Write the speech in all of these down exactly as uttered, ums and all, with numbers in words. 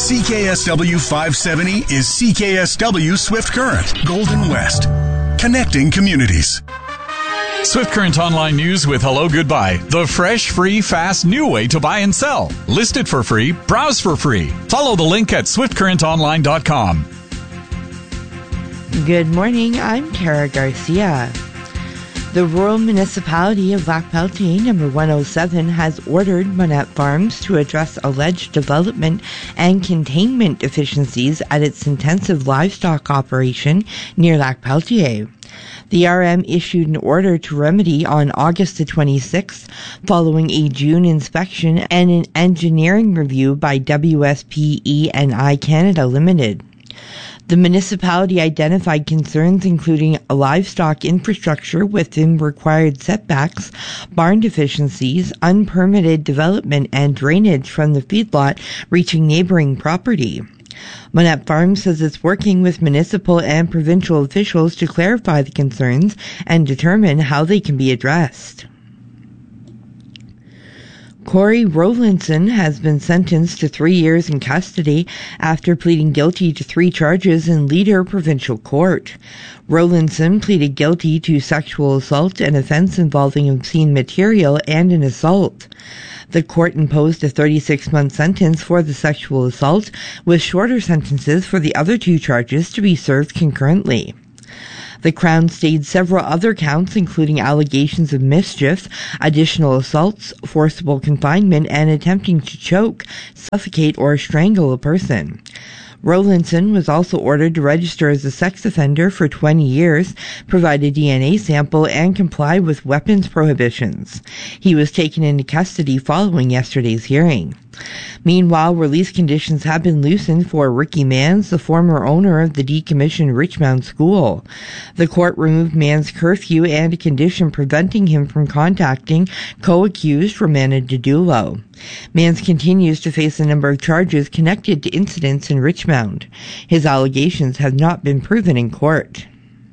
C K S W five seventy is C K S W Swift Current, Golden West. Connecting communities. Swift Current Online News with Hello Goodbye. The fresh, free, fast, new way to buy and sell. List it for free. Browse for free. Follow the link at swift current online dot com. Good morning. I'm Kara Garcia. The rural municipality of Lac Pelletier, number one oh seven, has ordered Monette Farms to address alleged development and containment deficiencies at its intensive livestock operation near Lac Pelletier. The R M issued an order to remedy on August the twenty-sixth, following a June inspection and an engineering review by W S P E and I Canada Limited. The municipality identified concerns including livestock infrastructure within required setbacks, barn deficiencies, unpermitted development, and drainage from the feedlot reaching neighboring property. Monette Farms says it's working with municipal and provincial officials to clarify the concerns and determine how they can be addressed. Corey Rowlandson has been sentenced to three years in custody after pleading guilty to three charges in Leader Provincial Court. Rowlandson pleaded guilty to sexual assault, an offense involving obscene material, and an assault. The court imposed a thirty-six month sentence for the sexual assault, with shorter sentences for the other two charges to be served concurrently. The Crown stayed several other counts, including allegations of mischief, additional assaults, forcible confinement, and attempting to choke, suffocate, or strangle a person. Rowlandson was also ordered to register as a sex offender for twenty years, provide a D N A sample, and comply with weapons prohibitions. He was taken into custody following yesterday's hearing. Meanwhile, release conditions have been loosened for Ricky Manns, the former owner of the decommissioned Richmond School. The court removed Manns' curfew and a condition preventing him from contacting co-accused Romana Didulo. Manns continues to face a number of charges connected to incidents in Richmond. His allegations have not been proven in court.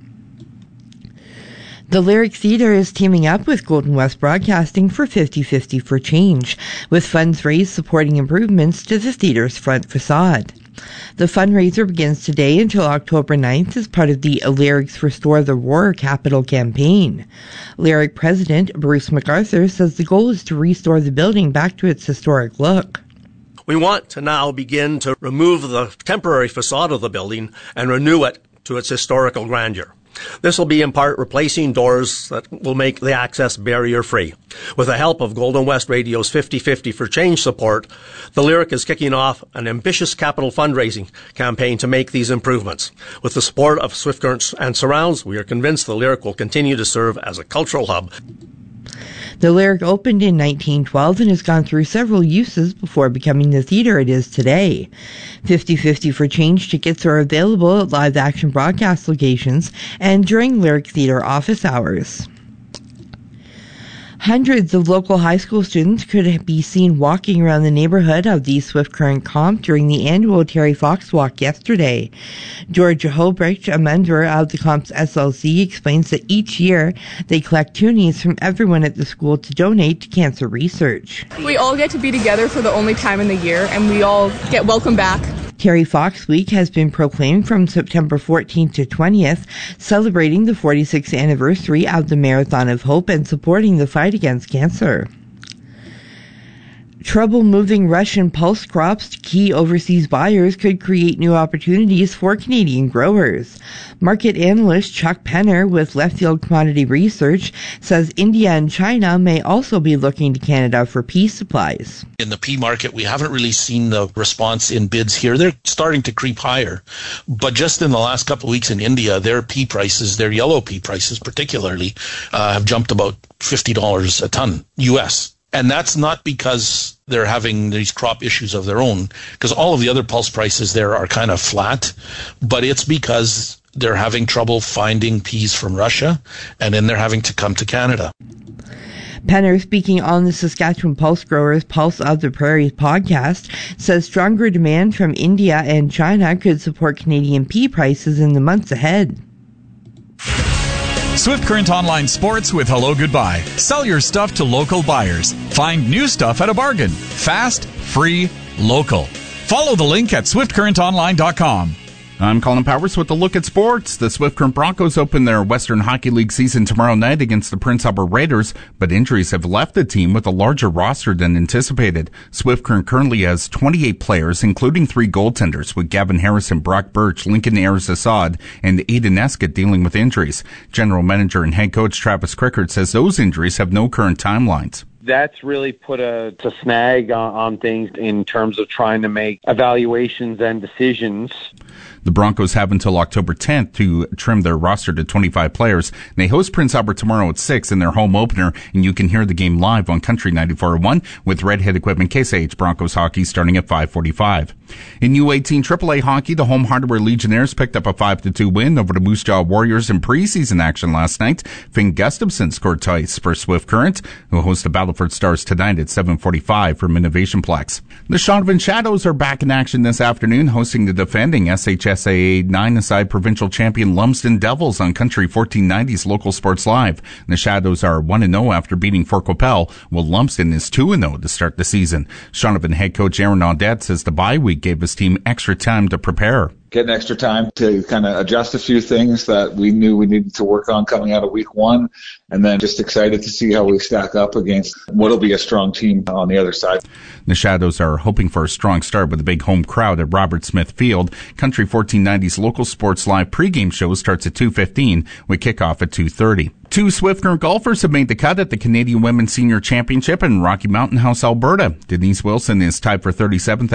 The Lyric Theatre is teaming up with Golden West Broadcasting for fifty fifty for Change, with funds raised supporting improvements to the theatre's front facade. The fundraiser begins today until October ninth as part of the Lyrics Restore the Roar Capital campaign. Lyric President Bruce MacArthur says the goal is to restore the building back to its historic look. We want to now begin to remove the temporary facade of the building and renew it to its historical grandeur. This will be in part replacing doors that will make the access barrier-free. With the help of Golden West Radio's fifty fifty for Change support, the Lyric is kicking off an ambitious capital fundraising campaign to make these improvements. With the support of Swift Current and Surrounds, we are convinced the Lyric will continue to serve as a cultural hub. The Lyric opened in nineteen twelve and has gone through several uses before becoming the theatre it is today. fifty fifty for Change tickets are available at live-action broadcast locations and during Lyric Theatre office hours. Hundreds of local high school students could be seen walking around the neighborhood of the Swift Current Comp during the annual Terry Fox Walk yesterday. Georgia Hobrecht, a member of the Comp's S L C, explains that each year they collect toonies from everyone at the school to donate to cancer research. We all get to be together for the only time in the year, and we all get welcome back. Terry Fox Week has been proclaimed from September fourteenth to twentieth, celebrating the forty-sixth anniversary of the Marathon of Hope and supporting the fight against cancer. Trouble moving Russian pulse crops to key overseas buyers could create new opportunities for Canadian growers. Market analyst Chuck Penner with Left Field Commodity Research says India and China may also be looking to Canada for pea supplies. In the pea market, we haven't really seen the response in bids here. They're starting to creep higher. But just in the last couple of weeks in India, their pea prices, their yellow pea prices particularly, uh, have jumped about fifty dollars a ton U S. And that's not because they're having these crop issues of their own, because all of the other pulse prices there are kind of flat, but it's because they're having trouble finding peas from Russia, and then they're having to come to Canada. Penner, speaking on the Saskatchewan Pulse Growers Pulse of the Prairies podcast, says stronger demand from India and China could support Canadian pea prices in the months ahead. Swift Current Online Sports with Hello Goodbye. Sell your stuff to local buyers. Find new stuff at a bargain. Fast, free, local. Follow the link at swift current online dot com. I'm Colin Powers with a look at sports. The Swift Current Broncos open their Western Hockey League season tomorrow night against the Prince Albert Raiders, but injuries have left the team with a larger roster than anticipated. Swift Current currently has twenty-eight players, including three goaltenders, with Gavin Harrison, Brock Birch, Lincoln Ayers-Assad, and Aiden Escott dealing with injuries. General Manager and head coach Travis Crickard says those injuries have no current timelines. That's really put a, a snag on, on things in terms of trying to make evaluations and decisions. The Broncos have until October tenth to trim their roster to twenty-five players. They host Prince Albert tomorrow at six in their home opener, and you can hear the game live on Country ninety-four point one with Redhead Equipment K C H Broncos hockey starting at five forty-five. In U eighteen triple A hockey, the home Hardware Legionnaires picked up a five to two win over the Moose Jaw Warriors in preseason action last night. Finn Gustafson scored twice for Swift Current, who host the Battleford Stars tonight at seven forty-five from Innovationplex. The Shaunavon Shadows are back in action this afternoon, hosting the defending S H S A A nine-a-side provincial champion Lumsden Devils on Country fourteen ninety's Local Sports Live. The Shadows are one and oh after beating Fort Qu'Appelle, while Lumsden is two and oh to start the season. Shaunavon head coach Aaron Audette says the bye week gave his team extra time to prepare. Getting extra time to kind of adjust a few things that we knew we needed to work on coming out of week one, and then just excited to see how we stack up against what'll be a strong team on the other side. The Shadows are hoping for a strong start with a big home crowd at Robert Smith Field. Country fourteen ninety's Local Sports Live pregame show starts at two fifteen with kickoff at two thirty. Two Swift Current golfers have made the cut at the Canadian Women's Senior Championship in Rocky Mountain House, Alberta. Denise Wilson is tied for thirty-seventh